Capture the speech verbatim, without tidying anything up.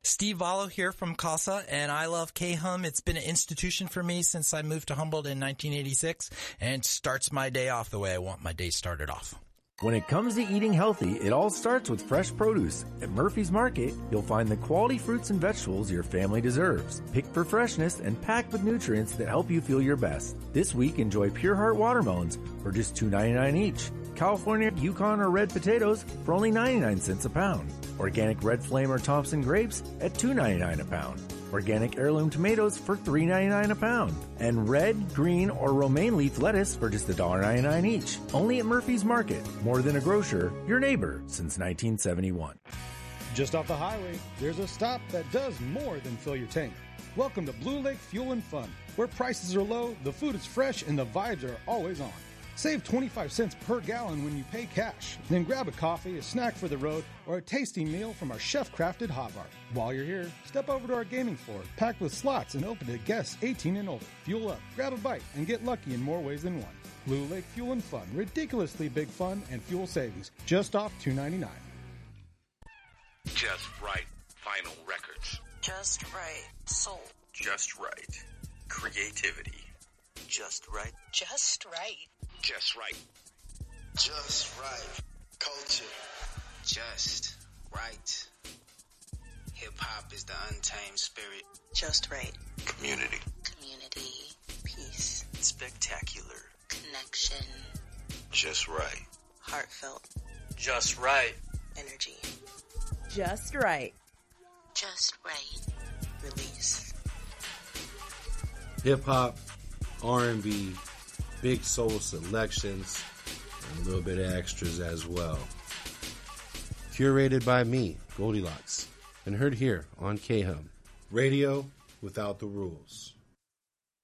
Steve Vallo here from CASA, and I love K-Hum. It's been an institution for me since I moved to Humboldt in nineteen eighty-six, and starts my day off the way I want my day started off. When it comes to eating healthy, it all starts with fresh produce. At Murphy's Market, you'll find the quality fruits and vegetables your family deserves, picked for freshness and packed with nutrients that help you feel your best. This week, enjoy Pure Heart watermelons for just two ninety-nine each. California, Yukon, or red potatoes for only ninety-nine cents a pound. Organic Red Flame or Thompson grapes at two ninety-nine a pound. Organic heirloom tomatoes for three ninety-nine a pound. And red, green, or romaine leaf lettuce for just one ninety-nine each. Only at Murphy's Market. More than a grocer, your neighbor since nineteen seventy-one. Just off the highway, there's a stop that does more than fill your tank. Welcome to Blue Lake Fuel and Fun, where prices are low, the food is fresh, and the vibes are always on. Save twenty-five cents per gallon when you pay cash. Then grab a coffee, a snack for the road, or a tasty meal from our chef-crafted hot bar. While you're here, step over to our gaming floor, packed with slots and open to guests eighteen and older. Fuel up, grab a bite, and get lucky in more ways than one. Blue Lake Fuel and Fun. Ridiculously big fun and fuel savings. Just off two ninety-nine. Just right. Vinyl Records. Just right. Soul. Just right. Creativity. Just right. Just right. Just right. Just right. Culture. Just right. Hip-hop is the untamed spirit. Just right. Community. Community. Peace. Spectacular. Connection. Just right. Heartfelt. Just right. Energy. Just right. Just right. Release. Hip-hop, R and B, big soul selections, and a little bit of extras as well. Curated by me, Goldilocks, and heard here on K-Hum. Radio without the rules.